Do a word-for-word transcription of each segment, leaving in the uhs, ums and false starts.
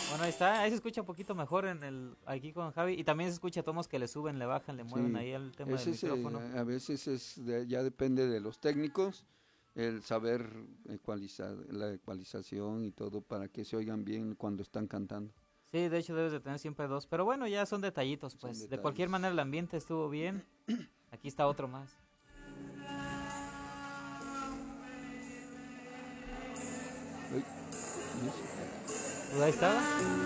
Bueno, ahí está, ahí se escucha un poquito mejor en el aquí con Javi y también se escucha tomos que le suben, le bajan, le mueven Sí, ahí el tema del ese es, micrófono. eh, a veces es de- ya depende de los técnicos el saber ecualizar, la ecualización y todo para que se oigan bien cuando están cantando. Sí, de hecho debes de tener siempre dos, pero bueno, ya son detallitos, Son pues. De cualquier manera detalles. el ambiente estuvo bien. Aquí está otro más. Uy, música. Pues ahí estaba.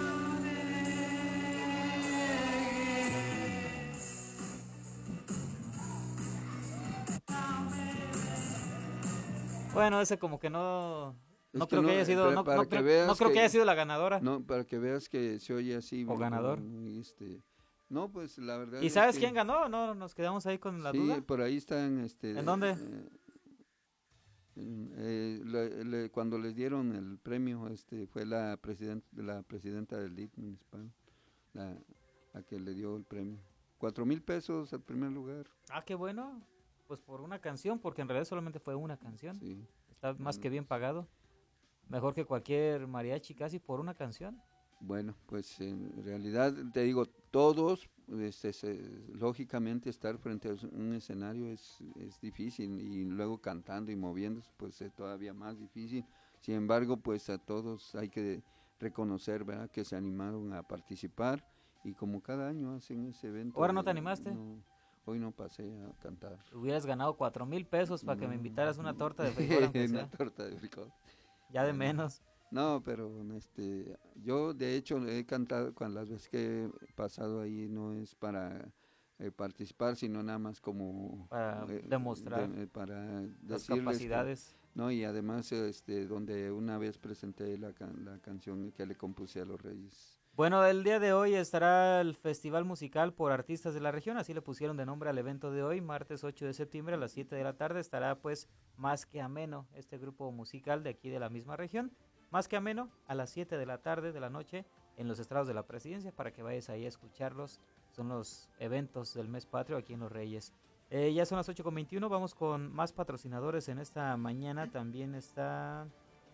Bueno, ese como que no, Es no que creo que no, haya eh, sido, pa- no, para no que creo, no veas creo que haya que, sido la ganadora no, para que veas que se oye así, o muy- como ganador. muy, este, no, pues la verdad ¿Y es sabes que quién ganó? No, nos quedamos ahí con la sí, duda. por ahí están, ¿En este, dónde? eh, en- eh, le- le- cuando les dieron el premio, este, fue la presidenta, la presidenta del D I F municipal, la, la que le dio el premio. Cuatro mil pesos al primer lugar, Ah, qué bueno. Pues por una canción, porque en realidad solamente fue una canción. sí. Está más Bueno, que bien pues, pagado. Mejor que cualquier mariachi casi por una canción. bueno, pues en realidad te digo, todos, este, se- lógicamente estar frente a un escenario es, es difícil y luego cantando y moviéndose pues es todavía más difícil. Sin embargo, pues a todos hay que reconocer, ¿verdad? Que se animaron a participar y como cada año hacen ese evento Ahora no te de, animaste. no, hoy no pasé a cantar. Hubieras ganado cuatro mil pesos para que me No, invitaras una torta de frijol, aunque una sea. torta de frijol. Ya de Bueno, menos. no, pero este, yo de hecho he cantado con las veces que he pasado ahí no es para eh, participar, sino nada más como Para eh, demostrar de- eh, para las decirles que, capacidades. no, y además este, donde una vez presenté la, can- la canción que le compuse a los Reyes. Bueno, el día de hoy estará el Festival Musical por Artistas de la Región, así le pusieron de nombre al evento de hoy, martes ocho de septiembre a las siete de la tarde. Estará pues Más que Ameno, este grupo musical de aquí de la misma región. Más que Ameno, a las siete de la tarde de la noche en los estrados de la presidencia para que vayas ahí a escucharlos. Son los eventos del mes patrio aquí en Los Reyes. Eh, ya son las ocho con veintiuno, vamos con más patrocinadores en esta mañana. También está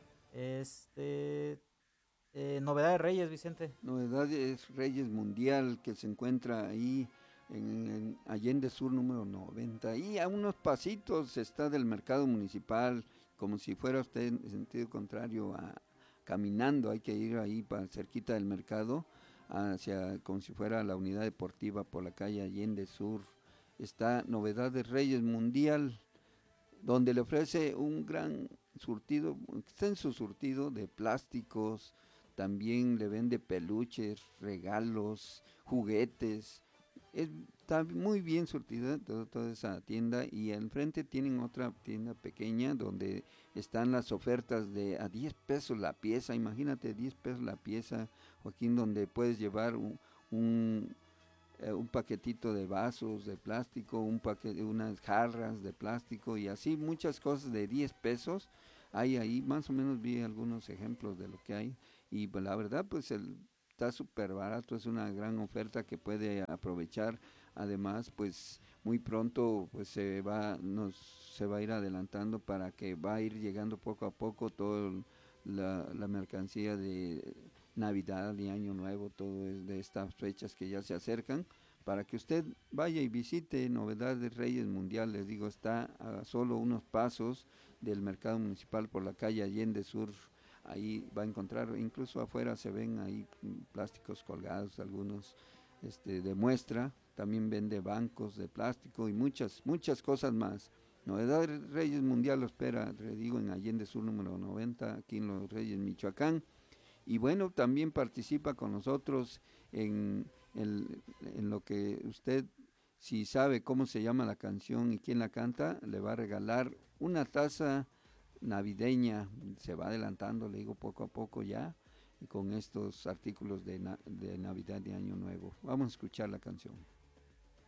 este eh, Novedad de Reyes, Vicente. Novedades Reyes Mundial que se encuentra ahí en, en Allende Sur número noventa y a unos pasitos está del mercado municipal, como si fuera usted en sentido contrario a caminando, hay que ir ahí para cerquita del mercado, hacia como si fuera la unidad deportiva por la calle Allende Sur. Está Novedades Reyes Mundial, donde le ofrece un gran surtido, extenso surtido de plásticos, también le vende peluches, regalos, juguetes. Está muy bien surtida toda, toda esa tienda y enfrente tienen otra tienda pequeña donde están las ofertas de a diez pesos la pieza, imagínate diez pesos la pieza, Joaquín, donde puedes llevar un, un eh, un paquetito de vasos de plástico, un paquete, unas jarras de plástico y así muchas cosas de diez pesos. Hay ahí, más o menos vi algunos ejemplos de lo que hay y pues, la verdad pues el, está súper barato, es una gran oferta que puede aprovechar. Además pues muy pronto pues se va, nos, se va a ir adelantando para que va a ir llegando poco a poco toda la, la mercancía de Navidad y Año Nuevo, todo es de estas fechas que ya se acercan, para que usted vaya y visite Novedad de Reyes Mundial, les digo, está a solo unos pasos del mercado municipal por la calle Allende Sur, ahí va a encontrar, incluso afuera se ven ahí plásticos colgados, algunos este, de muestra, también vende bancos de plástico y muchas, muchas cosas más. Novedad de Reyes Mundial lo espera, le digo, en Allende Sur número noventa, aquí en Los Reyes, Michoacán. Y bueno, también participa con nosotros en, el, en lo que usted, si sabe cómo se llama la canción y quién la canta, le va a regalar una taza navideña. Se va adelantando, le digo, poco a poco ya, con estos artículos de, de Navidad y Año Nuevo. Vamos a escuchar la canción.